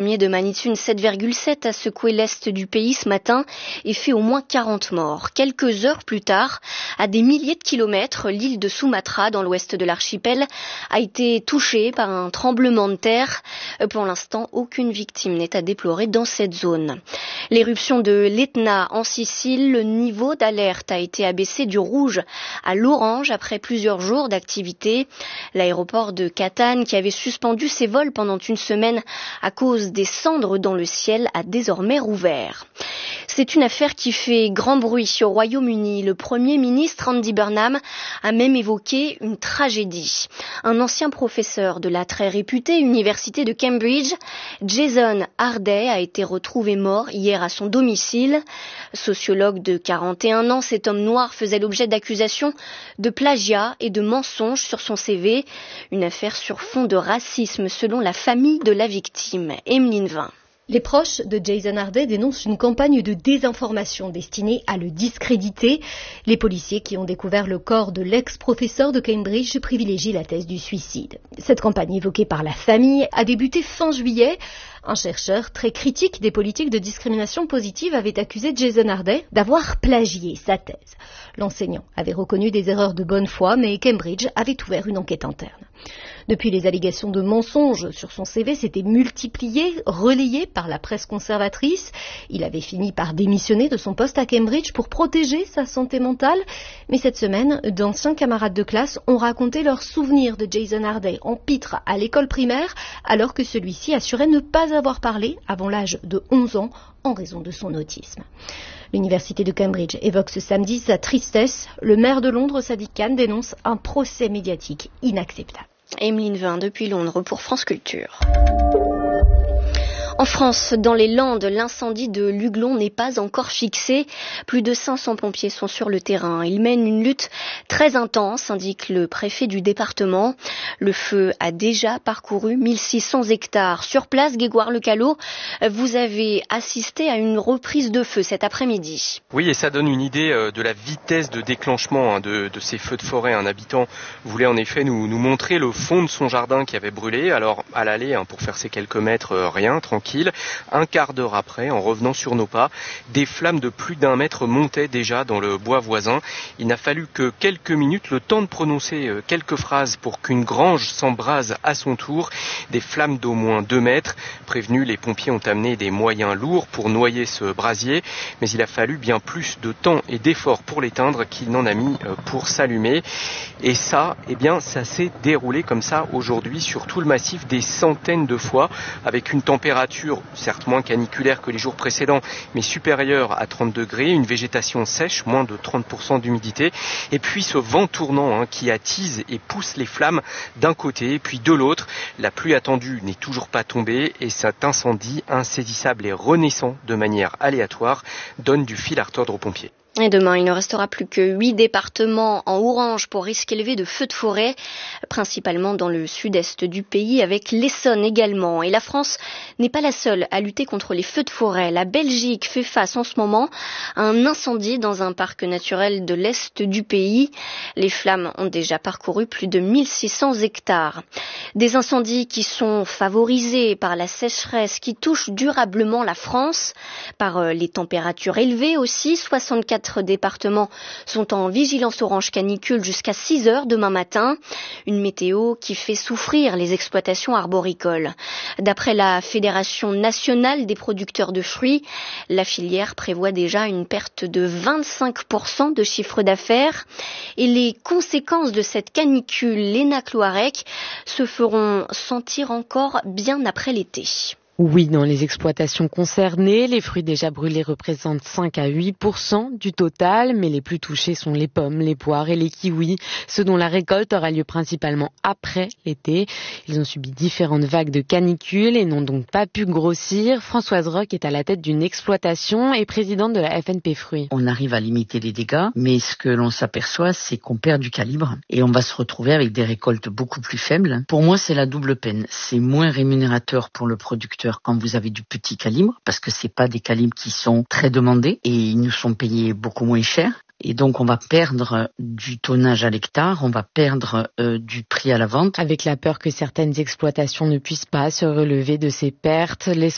tsunami de magnitude 7,7 a secoué l'est du pays ce matin et fait au moins 40 morts. Quelques heures plus tard, à des milliers de kilomètres, l'île de Sumatra, dans l'ouest de l'archipel, a été touchée par un tremblement de terre. Pour l'instant, aucune victime n'est à déplorer dans cette zone. L'éruption de l'Etna en Sicile, le niveau d'alerte a été abaissé du rouge à l'orange après plusieurs jours d'activité. L'aéroport de Catane, qui avait suspendu ses vols pendant une semaine à cause des cendres dans le ciel, a désormais rouvert. C'est une affaire qui fait grand bruit au Royaume-Uni. Le Premier ministre Andy Burnham a même évoqué une tragédie. Un ancien professeur de la très réputée université de Cambridge, Jason Harday, a été retrouvé mort hier à son domicile. Sociologue de 41 ans, cet homme noir faisait l'objet d'accusations de plagiat et de mensonges sur son CV. Une affaire sur fond de racisme selon la famille de la victime. Emeline Vin. Les proches de Jason Harday dénoncent une campagne de désinformation destinée à le discréditer. Les policiers qui ont découvert le corps de l'ex-professeur de Cambridge privilégient la thèse du suicide. Cette campagne évoquée par la famille a débuté fin juillet. Un chercheur très critique des politiques de discrimination positive avait accusé Jason Harday d'avoir plagié sa thèse. L'enseignant avait reconnu des erreurs de bonne foi, mais Cambridge avait ouvert une enquête interne. Depuis, les allégations de mensonges sur son CV s'étaient multipliées, relayées par la presse conservatrice. Il avait fini par démissionner de son poste à Cambridge pour protéger sa santé mentale. Mais cette semaine, d'anciens camarades de classe ont raconté leurs souvenirs de Jason Harday en pitre à l'école primaire, alors que celui-ci assurait ne pas avoir parlé avant l'âge de 11 ans en raison de son autisme. L'université de Cambridge évoque ce samedi sa tristesse. Le maire de Londres, Sadiq Khan, dénonce un procès médiatique inacceptable. Emeline Vin depuis Londres pour France Culture. En France, dans les Landes, l'incendie de Luglon n'est pas encore fixé. Plus de 500 pompiers sont sur le terrain. Ils mènent une lutte très intense, indique le préfet du département. Le feu a déjà parcouru 1600 hectares. Sur place, Grégoire Lecallot, vous avez assisté à une reprise de feu cet après-midi. Oui, et ça donne une idée de la vitesse de déclenchement de ces feux de forêt. Un habitant voulait en effet nous montrer le fond de son jardin qui avait brûlé. Alors, à l'aller, pour faire ces quelques mètres, rien, tranquille. Un quart d'heure après, en revenant sur nos pas, des flammes de plus d'1 mètre montaient déjà dans le bois voisin. Il n'a fallu que quelques minutes, le temps de prononcer quelques phrases pour qu'une grange s'embrase à son tour. Des flammes d'au moins 2 mètres. Prévenus, les pompiers ont amené des moyens lourds pour noyer ce brasier, mais il a fallu bien plus de temps et d'efforts pour l'éteindre qu'il n'en a mis pour s'allumer. Et ça, ça s'est déroulé comme ça aujourd'hui sur tout le massif des centaines de fois, avec une température certes moins caniculaire que les jours précédents, mais supérieure à 30 degrés, une végétation sèche, moins de 30% d'humidité, et puis ce vent tournant qui attise et pousse les flammes d'un côté, puis de l'autre. La pluie attendue n'est toujours pas tombée, et cet incendie insaisissable et renaissant de manière aléatoire donne du fil à retordre aux pompiers. Et demain, il ne restera plus que 8 départements en orange pour risque élevé de feux de forêt, principalement dans le sud-est du pays, avec l'Essonne également. Et la France n'est pas la seule à lutter contre les feux de forêt. La Belgique fait face en ce moment à un incendie dans un parc naturel de l'est du pays. Les flammes ont déjà parcouru plus de 1600 hectares. Des incendies qui sont favorisés par la sécheresse qui touche durablement la France, par les températures élevées aussi. 64 départements sont en vigilance orange canicule jusqu'à 6 heures demain matin. Une météo qui fait souffrir les exploitations arboricoles. D'après la Fédération nationale des producteurs de fruits, la filière prévoit déjà une perte de 25% de chiffre d'affaires. Et les conséquences de cette canicule, l'ENA-Cloarec, se feront sentir encore bien après l'été. Oui, dans les exploitations concernées, les fruits déjà brûlés représentent 5 à 8% du total, mais les plus touchés sont les pommes, les poires et les kiwis, ceux dont la récolte aura lieu principalement après l'été. Ils ont subi différentes vagues de canicule et n'ont donc pas pu grossir. Françoise Roch est à la tête d'une exploitation et présidente de la FNP Fruits. On arrive à limiter les dégâts, mais ce que l'on s'aperçoit, c'est qu'on perd du calibre et on va se retrouver avec des récoltes beaucoup plus faibles. Pour moi, c'est la double peine. C'est moins rémunérateur pour le producteur quand vous avez du petit calibre, parce que c'est pas des calibres qui sont très demandés et ils nous sont payés beaucoup moins cher. Et donc, on va perdre du tonnage à l'hectare, on va perdre du prix à la vente. Avec la peur que certaines exploitations ne puissent pas se relever de ces pertes,